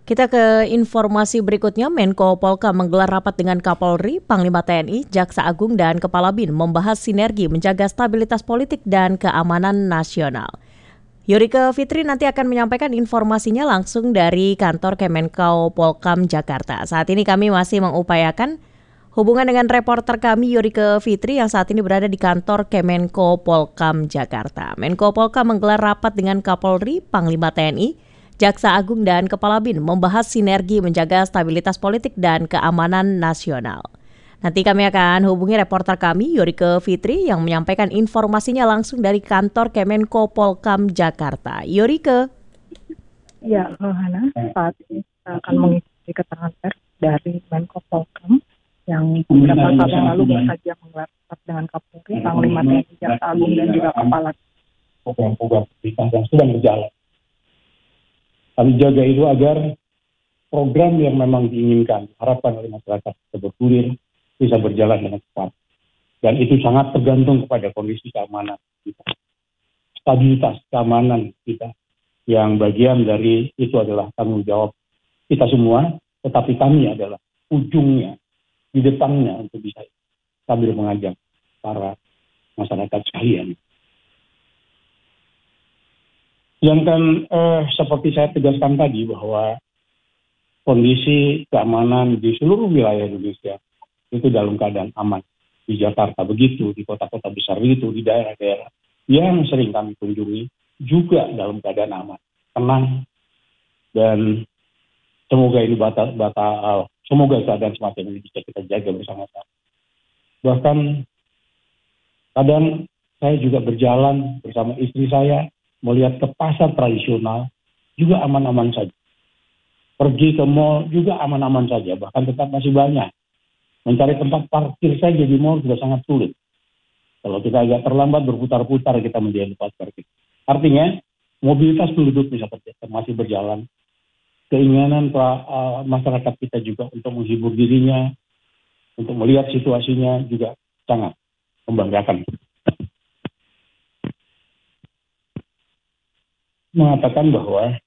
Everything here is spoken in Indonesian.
Kita ke informasi berikutnya. Menko Polkam menggelar rapat dengan Kapolri, Panglima TNI, Jaksa Agung, dan Kepala BIN membahas sinergi menjaga stabilitas politik dan keamanan nasional. Yorike Fitri nanti akan menyampaikan informasinya langsung dari kantor Kemenko Polkam Jakarta. Saat ini kami masih mengupayakan hubungan dengan reporter kami Yorike Fitri yang saat ini berada di kantor Kemenko Polkam Jakarta. Menko Polkam menggelar rapat dengan Kapolri, Panglima TNI, Jaksa Agung, dan Kepala BIN membahas sinergi menjaga stabilitas politik dan keamanan nasional. Nanti kami akan hubungi reporter kami Yorike Fitri yang menyampaikan informasinya langsung dari kantor Kemenko Polkam Jakarta. Yorike. Ya, Hana, saat ini kita akan mengikuti keterangan pers dari Menko Polkam yang beberapa saat yang lalu baru saja menggelar rapat dengan Kapolri, Panglima TNI, Jaksa Agung, dan juga Kepala. Program-program prioritas yang sedang berjalan. Kami jaga itu agar program yang memang diinginkan, harapkan oleh masyarakat kita berkurir, bisa berjalan dengan cepat. Dan itu sangat tergantung kepada kondisi keamanan kita. Stabilitas keamanan kita. Yang bagian dari itu adalah tanggung jawab kita semua, tetapi kami adalah ujungnya, di depannya untuk bisa sambil mengajak para masyarakat sekalian. Sedangkan seperti saya tegaskan tadi bahwa kondisi keamanan di seluruh wilayah Indonesia itu dalam keadaan aman. Di Jakarta begitu, di kota-kota besar itu, di daerah-daerah yang sering kami kunjungi juga dalam keadaan aman, tenang, dan semoga ini semoga keadaan semacam ini bisa kita jaga bersama-sama. Bahkan kadang saya juga berjalan bersama istri saya melihat ke pasar tradisional juga aman-aman saja. Pergi ke mal juga aman-aman saja, bahkan tetap masih banyak. Mencari tempat parkir saja di mal sudah sangat sulit. Kalau kita agak terlambat berputar-putar kita menjadi tempat parkir. Artinya mobilitas penduduk bisa masih berjalan. Keinginan masyarakat kita juga untuk menghibur dirinya, untuk melihat situasinya juga sangat membanggakan. Mengatakan bahwa